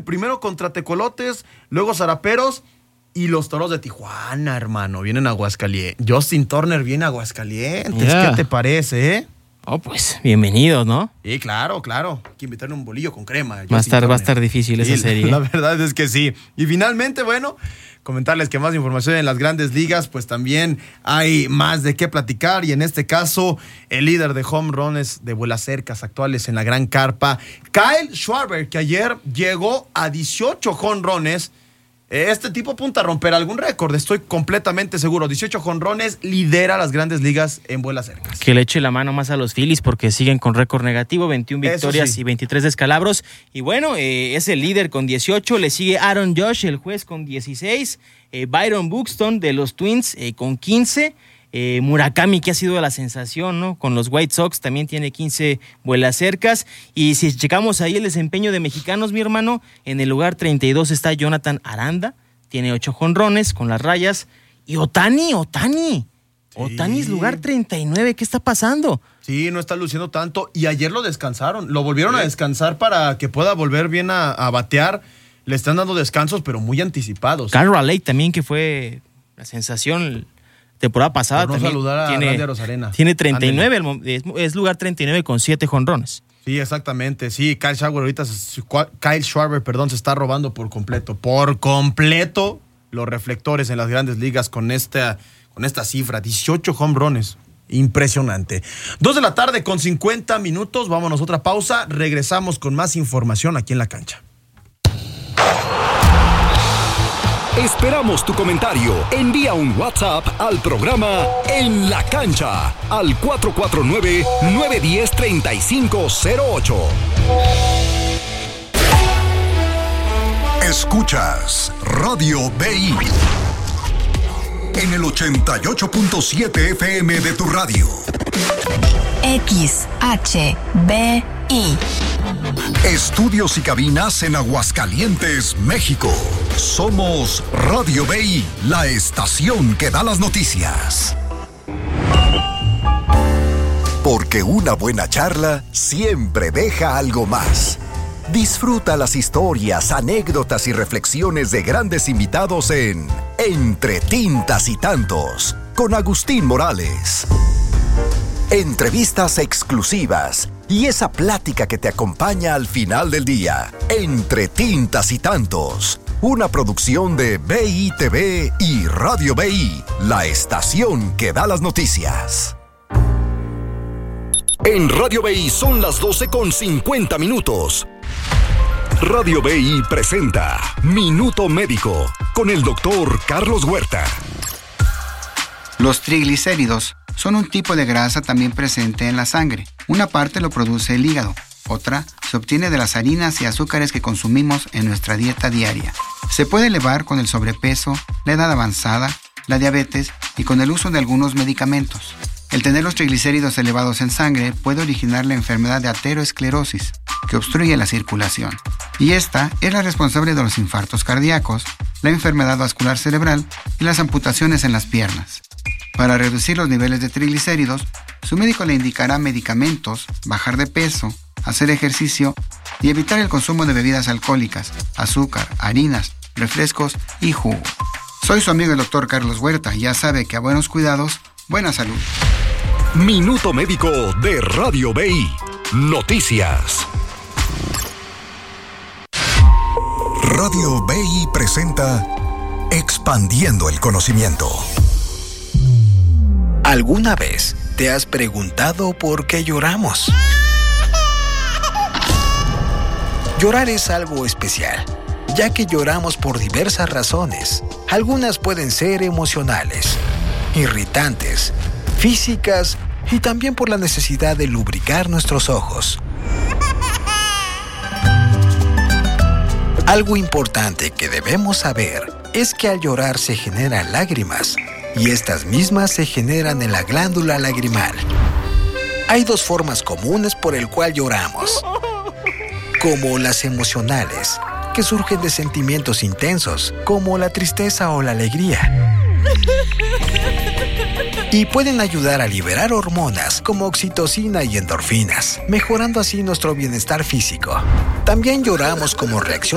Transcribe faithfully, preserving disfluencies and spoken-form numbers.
primero contra Tecolotes, luego Zaraperos y los Toros de Tijuana, hermano. Vienen a Aguascalientes. Justin Turner viene a Aguascalientes. Yeah. ¿Qué te parece, eh? Oh, pues, bienvenidos, ¿no? Sí, claro, claro. Hay que invitarle un bolillo con crema. Va a estar, va a estar difícil esa sí, serie. La verdad es que sí. Y finalmente, bueno, comentarles que más información en las grandes ligas, pues también hay más de qué platicar. Y en este caso, el líder de home runs de vuelacercas actuales en la Gran Carpa, Kyle Schwarber, que ayer llegó a dieciocho home runs. Este tipo apunta a romper algún récord, estoy completamente seguro. dieciocho jonrones, lidera las grandes ligas en vuelas cercas. Que le eche la mano más a los Phillies porque siguen con récord negativo, veintiuna victorias sí. y veintitrés descalabros. Y bueno, eh, es el líder con dieciocho, le sigue Aaron Judge, el juez, con dieciséis, eh, Byron Buxton de los Twins eh, con quince, eh, Murakami, que ha sido la sensación, ¿no? Con los White Sox también tiene quince vuelas cercas. Y si checamos ahí el desempeño de mexicanos, mi hermano, en el lugar treinta y dos está Jonathan Aranda, tiene ocho jonrones con las Rayas. Y Otani, Otani. Sí. Otani es lugar treinta y nueve. ¿Qué está pasando? Sí, no está luciendo tanto. Y ayer lo descansaron. Lo volvieron sí. a descansar para que pueda volver bien a, a batear. Le están dando descansos, pero muy anticipados. Carl Raleigh también, que fue la sensación temporada pasada. Por no también saludar a tiene, Randy Arozarena. Tiene treinta y nueve, es, es lugar treinta y nueve con siete jonrones. Sí, exactamente. Sí, Kyle Schwarber ahorita, se, Kyle Schwarber, perdón, se está robando por completo. Por completo los reflectores en las grandes ligas con esta, con esta cifra. dieciocho home runs. Impresionante. Dos de la tarde con cincuenta minutos. Vámonos a otra pausa. Regresamos con más información aquí en La Cancha. Esperamos tu comentario. Envía un WhatsApp al programa En la Cancha al cuatro cuatro nueve, nueve uno cero, tres cinco cero ocho. Escuchas Radio B I en el ochenta y ocho punto siete F M de tu radio. X H B I. Estudios y cabinas en Aguascalientes, México. Somos Radio B I, la estación que da las noticias. Porque una buena charla siempre deja algo más. Disfruta las historias, anécdotas y reflexiones de grandes invitados en Entre Tintas y Tantos, con Agustín Morales. Entrevistas exclusivas y esa plática que te acompaña al final del día. Entre Tintas y Tantos, una producción de B I T V y Radio B I, la estación que da las noticias. En Radio B I son las doce con cincuenta minutos. Radio B I presenta Minuto Médico con el doctor Carlos Huerta. Los triglicéridos son un tipo de grasa también presente en la sangre. Una parte lo produce el hígado, otra se obtiene de las harinas y azúcares que consumimos en nuestra dieta diaria. Se puede elevar con el sobrepeso, la edad avanzada, la diabetes y con el uso de algunos medicamentos. El tener los triglicéridos elevados en sangre puede originar la enfermedad de aterosclerosis, que obstruye la circulación. Y esta es la responsable de los infartos cardíacos, la enfermedad vascular cerebral y las amputaciones en las piernas. Para reducir los niveles de triglicéridos, su médico le indicará medicamentos, bajar de peso, hacer ejercicio y evitar el consumo de bebidas alcohólicas, azúcar, harinas, refrescos y jugo. Soy su amigo el doctor Carlos Huerta y ya sabe que a buenos cuidados, buena salud. Minuto Médico de Radio B I. Noticias. Radio B I presenta Expandiendo el Conocimiento. ¿Alguna vez te has preguntado por qué lloramos? Llorar es algo especial, ya que lloramos por diversas razones. Algunas pueden ser emocionales, irritantes, físicas y también por la necesidad de lubricar nuestros ojos. Algo importante que debemos saber es que al llorar se generan lágrimas y estas mismas se generan en la glándula lagrimal. Hay dos formas comunes por el cual lloramos, como las emocionales, que surgen de sentimientos intensos, como la tristeza o la alegría. Y pueden ayudar a liberar hormonas como oxitocina y endorfinas, mejorando así nuestro bienestar físico. También lloramos como reacción